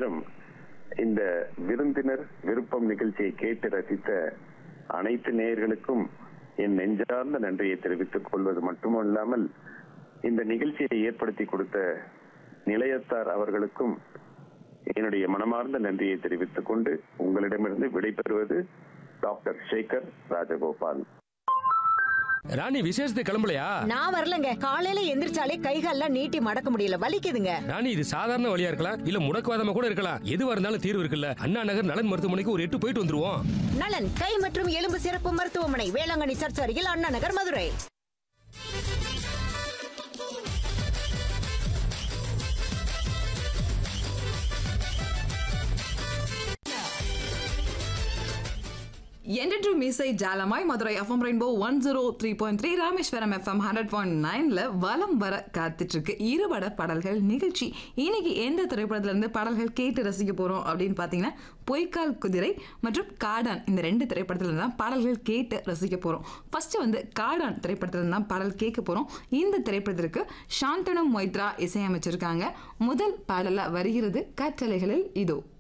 நேரம் இந்த விருந்தினர் விருப்பம் நிகழ்ச்சியை கேட்டு ரசித்த அனைத்து நேயர்களுக்கும் என் நெஞ்சார்ந்த நன்றியை தெரிவித்துக் கொள்வது மட்டுமல்லாமல் இந்த நிகழ்ச்சியை ஏற்படுத்தி கொடுத்த நிலையத்தார் அவர்களுக்கும் என்னுடைய மனமார்ந்த நன்றியை தெரிவித்துக் கொண்டு உங்களிடமிருந்து விடைபெறுவது டாக்டர் சேகர் ராஜகோபால். ராணி, விசேஷத்துக்கு கிளம்பலையா? நான் வரலங்க. காலையில எந்திரிச்சாலே கைகால்லாம் நீட்டி மடக்க முடியல, வலிக்குதுங்க. ராணி, இது சாதாரண வலியா இருக்கலாம், இல்ல முடக்குவாதமா கூட இருக்கலாம். எதுவா இருந்தாலும் தீர்வு இருக்குல்ல. அண்ணா நகர் நலன் மருத்துவமனைக்கு ஒரு 8 போயிட்டு வந்துருவோம். நலன் கை மற்றும் எலும்பு சிறப்பு மருத்துவமனை, வேளாங்கண்ணி சர்ச் அருகில், அண்ணா நகர், மதுரை. என்றென்றும் இசை ஜாலமாய் Madurai FM rainbow 103.3, Rameswaram FM 100.9ல வலம் வர காத்துட்டு இருக்கு இருபட பாடல்கள் நிகழ்ச்சி. இன்னைக்கு எந்த திரைப்படத்துல இருந்து பாடல்கள் கேட்டு ரசிக்க போறோம் அப்படின்னு பாத்தீங்கன்னா, பொய்க்கால் குதிரை மற்றும் காடான், இந்த 2 திரைப்படத்துல இருந்து தான் பாடல்கள் கேட்டு ரசிக்க போறோம். ஃபர்ஸ்ட் காடான் திரைப்படத்துல இருந்து தான் பாடல் கேட்க போறோம். இந்த திரைப்படத்திற்கு சாந்தனு மொய்த்ரா இசையமைச்சிருக்காங்க. முதல் பாடலா வருகிறது காற்றலைகளில் இதோ.